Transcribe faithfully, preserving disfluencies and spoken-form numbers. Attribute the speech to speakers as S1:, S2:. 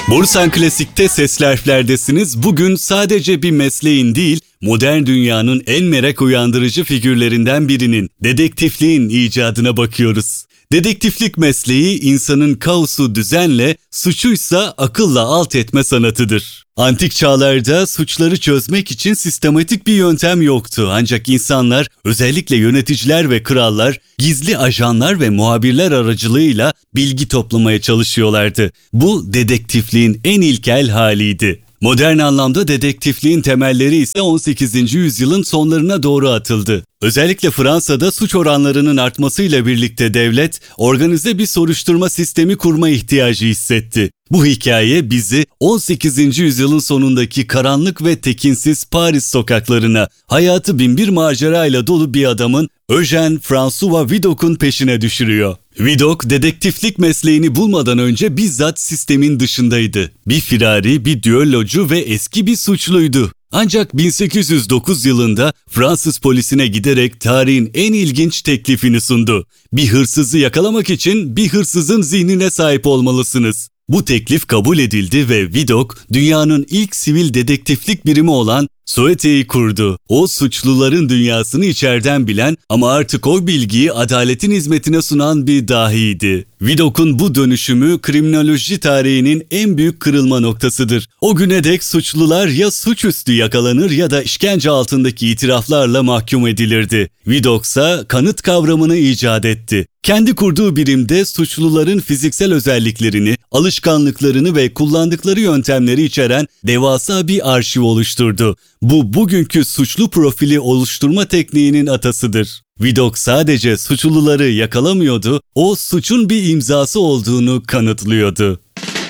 S1: Borusan Klasik'te Sesli Harfler'desiniz. Bugün sadece bir mesleğin değil, modern dünyanın en merak uyandırıcı figürlerinden birinin, dedektifliğin icadına bakıyoruz. Dedektiflik mesleği insanın kaosu düzenle, suçuysa akılla alt etme sanatıdır. Antik çağlarda suçları çözmek için sistematik bir yöntem yoktu. Ancak insanlar, özellikle yöneticiler ve krallar, gizli ajanlar ve muhabirler aracılığıyla bilgi toplamaya çalışıyorlardı. Bu dedektifliğin en ilkel haliydi. Modern anlamda dedektifliğin temelleri ise on sekizinci yüzyılın sonlarına doğru atıldı. Özellikle Fransa'da suç oranlarının artmasıyla birlikte devlet, organize bir soruşturma sistemi kurma ihtiyacı hissetti. Bu hikaye bizi on sekizinci yüzyılın sonundaki karanlık ve tekinsiz Paris sokaklarına, hayatı binbir macerayla dolu bir adamın, Eugène François Vidocq'un peşine düşürüyor. Vidocq, dedektiflik mesleğini bulmadan önce bizzat sistemin dışındaydı. Bir firari, bir düellocu ve eski bir suçluydu. Ancak bin sekiz yüz dokuz yılında Fransız polisine giderek tarihin en ilginç teklifini sundu. Bir hırsızı yakalamak için bir hırsızın zihnine sahip olmalısınız. Bu teklif kabul edildi ve Vidocq, dünyanın ilk sivil dedektiflik birimi olan Société'yi kurdu. O, suçluların dünyasını içeriden bilen ama artık o bilgiyi adaletin hizmetine sunan bir dahiydi. Vidocq'un bu dönüşümü kriminoloji tarihinin en büyük kırılma noktasıdır. O güne dek suçlular ya suçüstü yakalanır ya da işkence altındaki itiraflarla mahkum edilirdi. Vidocq ise kanıt kavramını icat etti. Kendi kurduğu birimde suçluların fiziksel özelliklerini, alışkanlıklarını ve kullandıkları yöntemleri içeren devasa bir arşiv oluşturdu. Bu, bugünkü suçlu profili oluşturma tekniğinin atasıdır. Vidocq sadece suçluları yakalamıyordu, o suçun bir imzası olduğunu kanıtlıyordu.